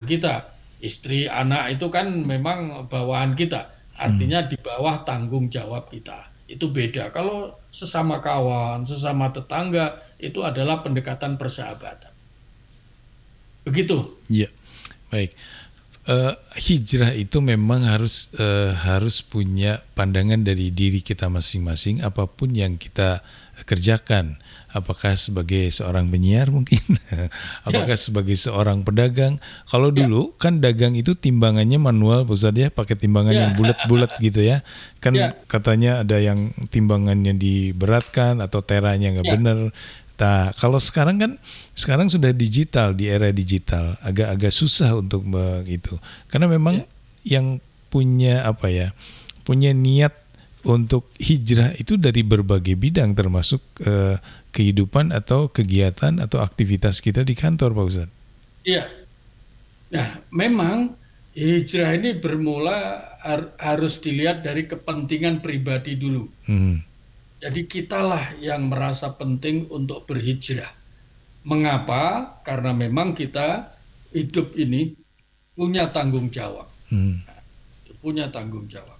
kita. Istri, anak itu kan memang bawaan kita. Hmm. Artinya di bawah tanggung jawab kita. Itu beda. Kalau sesama kawan, sesama tetangga, itu adalah pendekatan persahabatan. Begitu. Ya, baik. Hijrah itu memang harus punya pandangan dari diri kita masing-masing apapun yang kita kerjakan. Apakah sebagai seorang penyiar mungkin, apakah Ya, sebagai seorang pedagang. Kalau ya, dulu kan dagang itu timbangannya manual, Pak Ustadz ya, pakai timbangan yang ya, bulat-bulat gitu ya. Kan ya, katanya ada yang timbangannya diberatkan atau teranya nggak ya, bener. Nah, kalau sekarang sudah digital, di era digital, agak-agak susah untuk itu. Karena memang ya. yang punya apa ya, punya niat untuk hijrah itu dari berbagai bidang, termasuk kehidupan atau kegiatan atau aktivitas kita di kantor, Pak Ustadz. Iya. Nah, memang hijrah ini bermula harus dilihat dari kepentingan pribadi dulu. Hmm. Jadi kitalah yang merasa penting untuk berhijrah. Mengapa? Karena memang kita hidup ini punya tanggung jawab. Hmm. Punya tanggung jawab.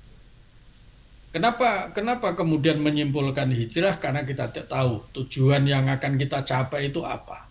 Kenapa kemudian menyimpulkan hijrah? Karena kita tidak tahu tujuan yang akan kita capai itu apa.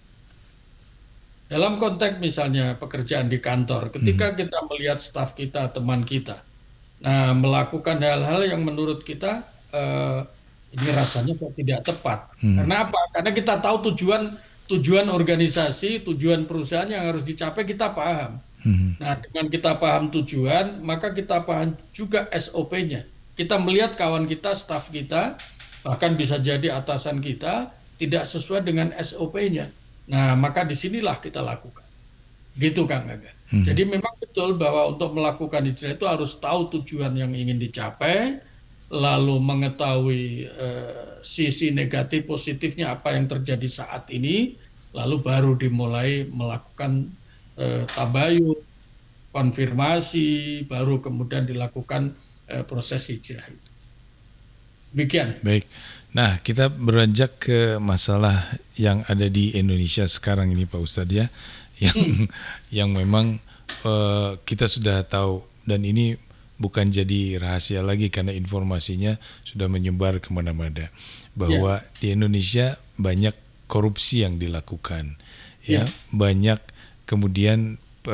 Dalam konteks misalnya pekerjaan di kantor, Hmm. ketika kita melihat staf kita, teman kita, nah melakukan hal-hal yang menurut kita ini rasanya kok tidak tepat. Hmm. Karena apa? Karena kita tahu tujuan tujuan organisasi, tujuan perusahaan yang harus dicapai kita paham. Hmm. Nah, dengan kita paham tujuan, maka kita paham juga SOP-nya. Kita melihat kawan kita, staf kita, bahkan bisa jadi atasan kita, tidak sesuai dengan SOP-nya. Nah, maka disinilah kita lakukan. Gitu, Kang Gaga. Hmm. Jadi memang betul bahwa untuk melakukan hijrah itu harus tahu tujuan yang ingin dicapai, lalu mengetahui sisi negatif positifnya apa yang terjadi saat ini, lalu baru dimulai melakukan tabayun, konfirmasi, baru kemudian dilakukan proses hijrah itu. Demikian. Baik. Nah, kita beranjak ke masalah yang ada di Indonesia sekarang ini, Pak Ustadz ya, yang Hmm, yang memang kita sudah tahu, dan ini bukan jadi rahasia lagi karena informasinya sudah menyebar kemana-mana, ya, bahwa di Indonesia banyak korupsi yang dilakukan, ya, ya, banyak kemudian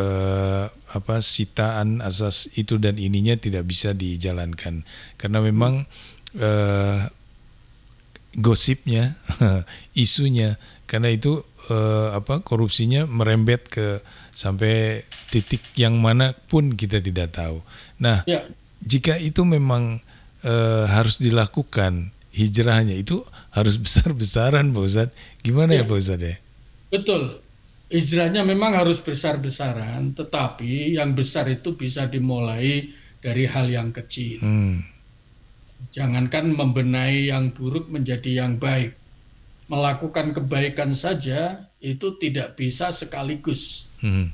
sitaan asas itu dan ininya tidak bisa dijalankan karena hmm, memang eh, gosipnya, isunya, karena itu korupsinya merembet ke sampai titik yang mana pun kita tidak tahu. Nah, ya, jika itu memang harus dilakukan hijrahnya itu harus besar-besaran, Pak Ustadz. Gimana ya, ya, Pak Ustadz ya? betul. Hijrahnya memang harus besar-besaran, tetapi yang besar itu bisa dimulai dari hal yang kecil. Hmm. Jangankan membenahi yang buruk menjadi yang baik. Melakukan kebaikan saja itu tidak bisa sekaligus. Hmm.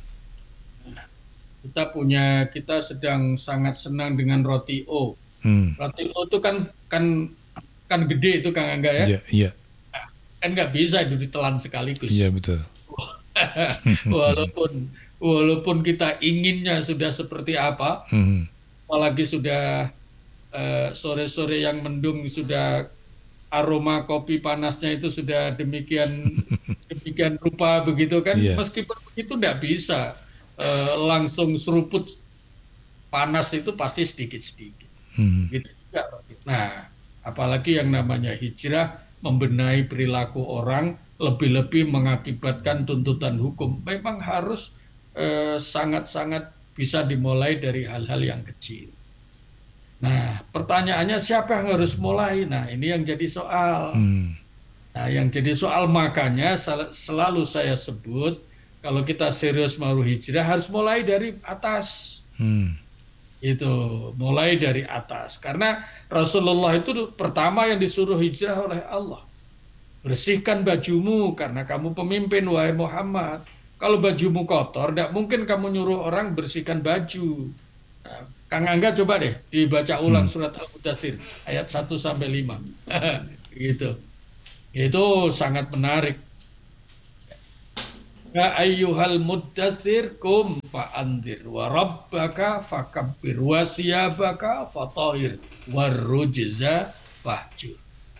Kita sedang sangat senang dengan roti O. Hmm. Roti O itu kan kan kan gede itu Kang Angga ya. Iya, iya, Kan nggak bisa itu ditelan sekaligus. iya betul. Walaupun walaupun kita inginnya sudah seperti apa, Hmm. apalagi sudah sore-sore yang mendung sudah aroma kopi panasnya itu sudah demikian demikian rupa begitu kan, Iya. meskipun begitu tidak bisa langsung seruput panas itu pasti sedikit-sedikit. Hmm. Gitu juga. Nah, apalagi yang namanya hijrah membenahi perilaku orang lebih-lebih mengakibatkan tuntutan hukum memang harus sangat-sangat bisa dimulai dari hal-hal yang kecil. Nah, pertanyaannya siapa yang harus mulai? Nah, ini yang jadi soal. Hmm. Nah, yang jadi soal makanya selalu saya sebut kalau kita serius mau hijrah harus mulai dari atas. Hmm. Itu mulai dari atas. Karena Rasulullah itu pertama yang disuruh hijrah oleh Allah. Bersihkan bajumu karena kamu pemimpin wahai Muhammad. Kalau bajumu kotor, tidak mungkin kamu nyuruh orang bersihkan baju. Nah, Kang Angga coba deh dibaca ulang Hmm. surat Al-Mudatsir ayat 1 sampai 5. Gitu. Itu sangat menarik. Ya ayyuhal muddatsir kum fa'anzir wa rabbaka fakabbir wa siyabaka fatahir warrujza fahjur.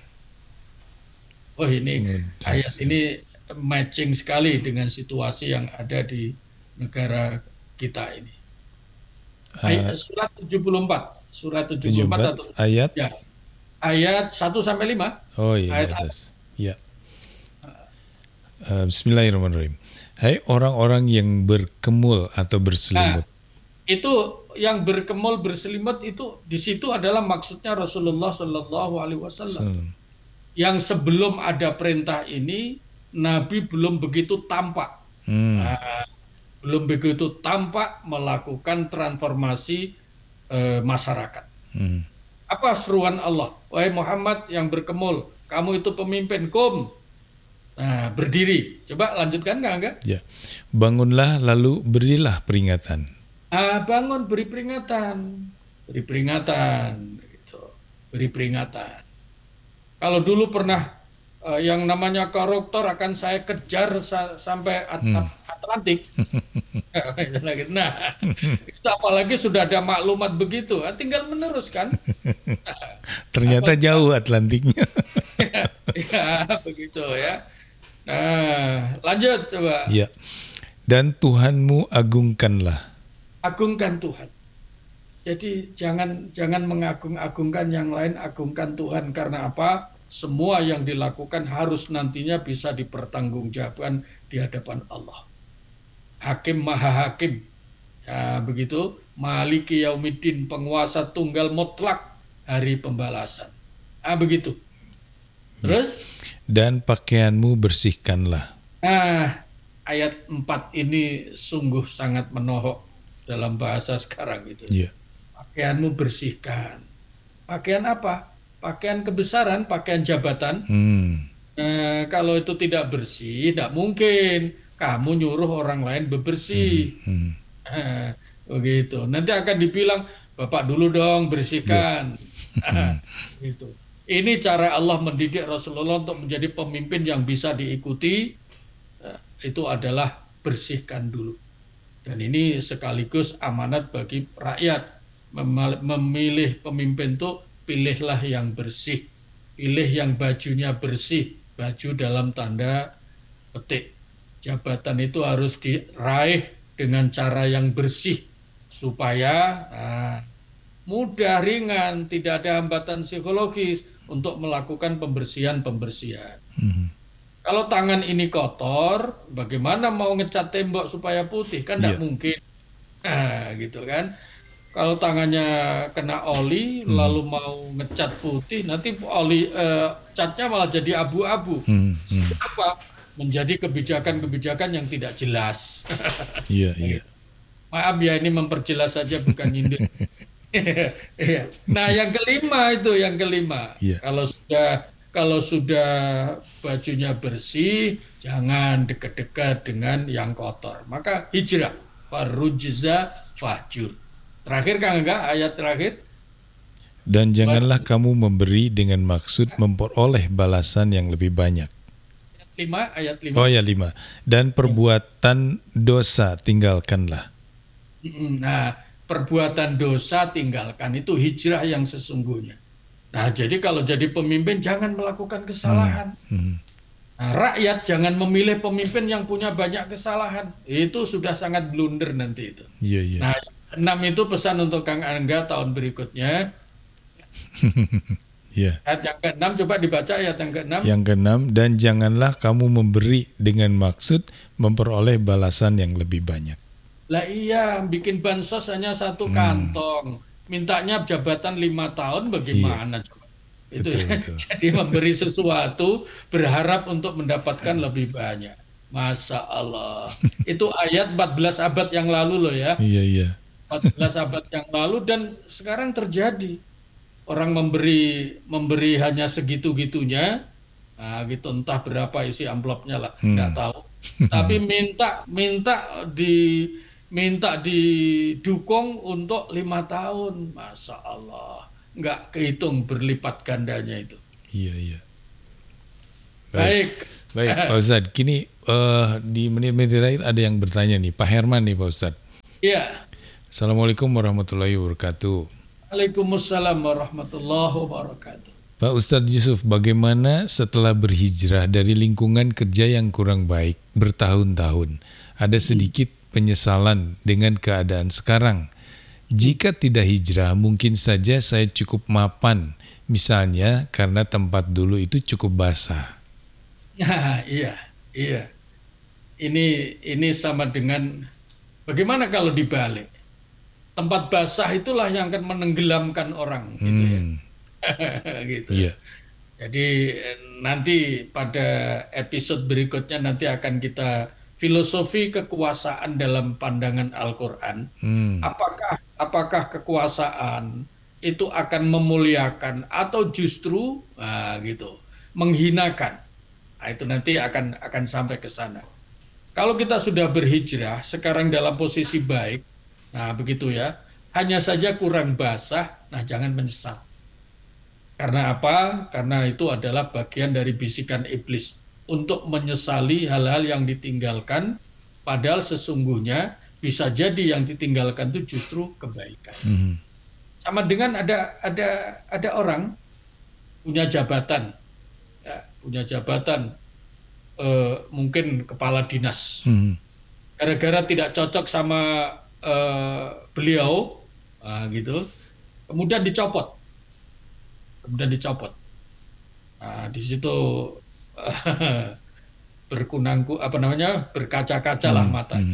Oh ini ayat Mudassir. ini matching sekali dengan situasi yang ada di negara kita ini. Ah, Surat 74, surat 74 74 atau ayat. ya, ayat 1 sampai 5. Oh iya di Ayat atas. Ya. Bismillahirrahmanirrahim. Hai orang-orang yang berkemul atau nah, berselimut. itu yang berkemul berselimut itu di situ adalah maksudnya Rasulullah Shallallahu Alaihi Wasallam. Salam. Yang sebelum ada perintah ini Nabi belum begitu tampak. Hmm. Nah, belum begitu tampak melakukan transformasi masyarakat. Hmm. Apa seruan Allah? Wahai Muhammad yang berkemul, kamu itu pemimpin kum. Nah, berdiri. Coba lanjutkan enggak? Ya. Bangunlah lalu berilah peringatan. Bangun beri peringatan. Beri peringatan gitu. Beri peringatan. Kalau dulu pernah yang namanya koruptor akan saya kejar sampai Hmm. Atlantik. Nah, itu apalagi sudah ada maklumat begitu, tinggal meneruskan. Ternyata jauh Atlantiknya. Ya, begitu ya. Nah, lanjut coba. Ya. Dan Tuhanmu agungkanlah. Agungkan Tuhan. Jadi jangan mengagung-agungkan yang lain, agungkan Tuhan karena apa? Semua yang dilakukan harus nantinya bisa dipertanggungjawabkan di hadapan Allah. Hakim Maha Hakim. Ya, begitu. Maliki Yaumiddin, penguasa tunggal mutlak, hari pembalasan. Begitu. Terus, Dan pakaianmu bersihkanlah. ayat 4 ini sungguh sangat menohok dalam bahasa sekarang itu. Ya. Pakaianmu bersihkan. Pakaian apa? Pakaian kebesaran, pakaian jabatan. Hmm. Kalau itu tidak bersih, tidak mungkin kamu nyuruh orang lain bebersih. Hmm. Begitu. Nanti akan dibilang, Bapak dulu dong Ya. bersihkan. Gitu. Ini cara Allah mendidik Rasulullah untuk menjadi pemimpin yang bisa diikuti. Itu adalah bersihkan dulu. Dan ini sekaligus amanat bagi rakyat. Memilih pemimpin itu pilihlah yang bersih. Pilih yang bajunya bersih. Baju dalam tanda petik. Jabatan itu harus diraih dengan cara yang bersih. Supaya mudah, ringan, tidak ada hambatan psikologis untuk melakukan pembersihan-pembersihan. Hmm. Kalau tangan ini kotor, bagaimana mau ngecat tembok supaya putih? Kan tidak Ya. mungkin. Gitu kan. Kalau tangannya kena oli, Hmm. lalu mau ngecat putih, nanti oli catnya malah jadi abu-abu. Hmm. Hmm. Apa? Menjadi kebijakan-kebijakan yang tidak jelas. Iya, iya. Maaf ya, ini memperjelas saja bukan nyindir. Iya. Nah, yang kelima itu, yang kelima. Iya. Kalau sudah bajunya bersih, jangan dekat-dekat dengan yang kotor. Maka hijrah, farujza fahjur. Terakhir kan enggak ayat terakhir? Dan janganlah kamu memberi dengan maksud memperoleh balasan yang lebih banyak. Ayat 5. Oh ya 5. Dan perbuatan dosa tinggalkanlah. Nah, perbuatan dosa tinggalkan, itu hijrah yang sesungguhnya. Nah, jadi kalau jadi pemimpin jangan melakukan kesalahan. Hmm. Nah, rakyat jangan memilih pemimpin yang punya banyak kesalahan. Itu sudah sangat blunder nanti itu. Iya, iya. Nah, 6 itu pesan untuk Kang Angga tahun berikutnya. Iya. Ayat yang ke-6 coba dibaca ayat yang ke-6. Yang keenam, dan janganlah kamu memberi dengan maksud memperoleh balasan yang lebih banyak. Lah iya, bikin bansos hanya satu kantong. Mintanya jabatan 5 tahun bagaimana coba? Itu Betul, ya. betul. Jadi memberi sesuatu berharap untuk mendapatkan lebih banyak. Masya Allah. Itu ayat 14 abad yang lalu loh ya. Iya, iya. 14 abad yang lalu dan sekarang terjadi. Orang memberi hanya segitu-gitunya, gitu entah berapa isi amplopnya lah, nggak tahu. Tapi minta didukung untuk 5 tahun, Masya Allah, nggak kehitung berlipat gandanya itu. Iya, iya. Baik, Baik, Pak Ustadz. Kini di menit-menit terakhir ada yang bertanya nih, Pak Herman nih Pak Ustadz. Ya, Assalamualaikum warahmatullahi wabarakatuh. Waalaikumsalam warahmatullahi wabarakatuh. Pak Ustadz Yusuf, bagaimana setelah berhijrah dari lingkungan kerja yang kurang baik bertahun-tahun, ada sedikit penyesalan dengan keadaan sekarang? Jika tidak hijrah, mungkin saja saya cukup mapan, misalnya karena tempat dulu itu cukup basah. Ya, iya, iya. Ini sama dengan bagaimana kalau dibalik? Tempat basah itulah yang akan menenggelamkan orang, gitu ya. Hmm, Gitu. iya. Jadi nanti pada episode berikutnya nanti akan kita filosofi kekuasaan dalam pandangan Al-Qur'an. Hmm, Apakah kekuasaan itu akan memuliakan atau justru gitu menghinakan? Nah, itu nanti akan sampai ke sana. Kalau kita sudah berhijrah, sekarang dalam posisi baik, nah begitu ya, hanya saja kurang basah, nah jangan menyesal. Karena apa? Karena itu adalah bagian dari bisikan iblis untuk menyesali hal-hal yang ditinggalkan, padahal sesungguhnya bisa jadi yang ditinggalkan itu justru kebaikan. hmm, Sama dengan ada orang punya jabatan, ya, punya jabatan mungkin kepala dinas. hmm, Gara-gara tidak cocok sama beliau, gitu, kemudian dicopot, kemudian dicopot. Nah, di situ berkunangku apa namanya berkaca-kaca lah hmm, matanya. hmm,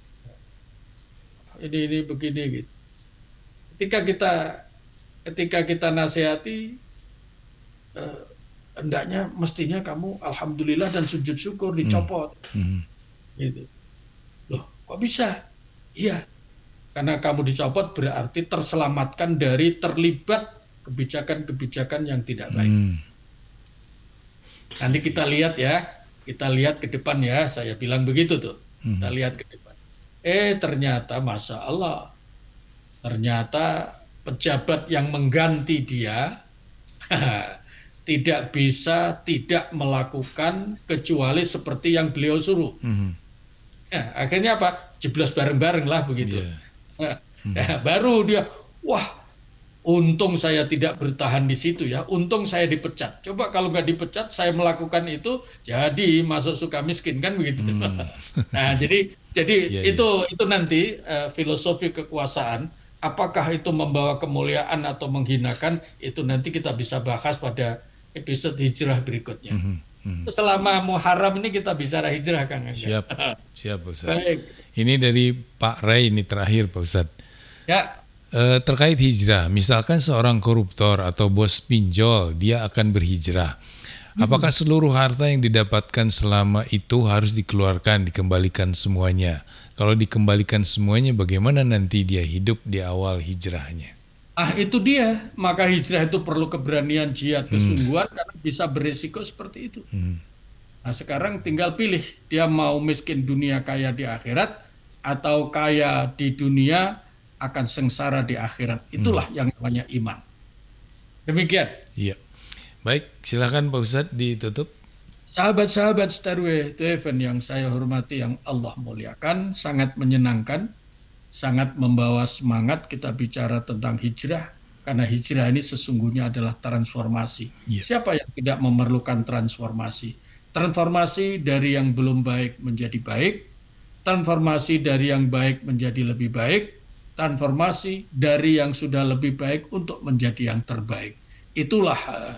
Ini begini gitu. Ketika kita ketika kita nasihati, eh, hendaknya mestinya kamu alhamdulillah dan sujud syukur hmm, dicopot, hmm, gitu. Loh, kok bisa? Iya, karena kamu dicopot berarti terselamatkan dari terlibat kebijakan-kebijakan yang tidak baik. hmm, Nanti kita lihat ya, kita lihat ke depan ya, saya bilang begitu tuh. Kita hmm, lihat ke depan. Ternyata Masya Allah, ternyata pejabat yang mengganti dia tidak bisa tidak melakukan kecuali seperti yang beliau suruh. hmm, Ya, akhirnya apa? Jeblos bareng-bareng lah begitu. iya, Nah, baru dia, wah, untung saya tidak bertahan di situ ya. Untung saya dipecat. Coba kalau nggak dipecat, saya melakukan itu, jadi masuk suka miskin kan begitu. hmm, Nah, jadi iya, iya, itu nanti filosofi kekuasaan. Apakah itu membawa kemuliaan atau menghinakan? Itu nanti kita bisa bahas pada episode hijrah berikutnya. hmm, hmm. Selama Muharram ini kita bicara hijrah, Kang Angga. Siap, siap Pak Ustadz. Baik, Ini dari Pak Ray ini terakhir Pak Ustadz. ya. Terkait hijrah, misalkan seorang koruptor atau bos pinjol, dia akan berhijrah. Apakah seluruh harta yang didapatkan selama itu harus dikeluarkan, dikembalikan semuanya? Kalau dikembalikan semuanya, bagaimana nanti dia hidup di awal hijrahnya? Itu dia. Maka hijrah itu perlu keberanian, jihad, kesungguhan karena bisa beresiko seperti itu. Hmm, Nah, sekarang tinggal pilih dia mau miskin dunia kaya di akhirat atau kaya di dunia akan sengsara di akhirat. Itulah yang namanya iman. Demikian. iya. Baik, silakan Pak Ustadz ditutup. Sahabat-sahabat Starway Televen yang saya hormati, yang Allah muliakan, sangat menyenangkan, sangat membawa semangat kita bicara tentang hijrah, karena hijrah ini sesungguhnya adalah transformasi. Iya. Siapa yang tidak memerlukan transformasi? Transformasi dari yang belum baik menjadi baik, transformasi dari yang baik menjadi lebih baik, transformasi dari yang sudah lebih baik untuk menjadi yang terbaik. Itulah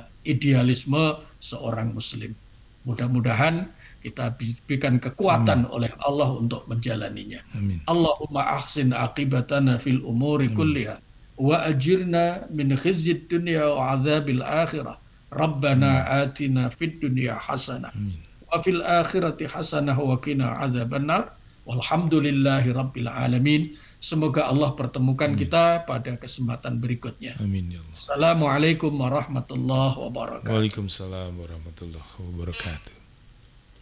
idealisme seorang muslim. Mudah-mudahan kita diberikan kekuatan oleh Allah untuk menjalaninya. Amin. Allahumma ahsin aqibatana fil umuri kulliha wa ajirna min khizyid dunya wa azabil akhirah. Rabbana atina fid dunya hasanah wa fil akhirati hasanah wa qina adzabannar. Walhamdulillahi rabbil alamin. Semoga Allah pertemukan kita pada kesempatan berikutnya. Amin ya Allah. Assalamualaikum warahmatullahi wabarakatuh. Waalaikumsalam warahmatullahi wabarakatuh.